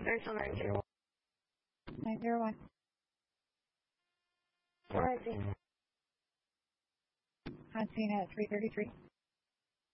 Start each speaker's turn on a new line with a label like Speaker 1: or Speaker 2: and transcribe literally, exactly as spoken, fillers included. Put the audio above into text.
Speaker 1: Universal nine zero one.
Speaker 2: nine zero one.
Speaker 1: We're at scene.
Speaker 2: On scene at three thirty-three.